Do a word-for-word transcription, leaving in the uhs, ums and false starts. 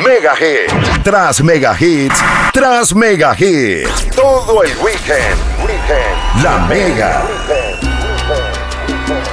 Mega Hits. Tras Mega Hits, tras Mega Hits. Todo el weekend, weekend. La Mega.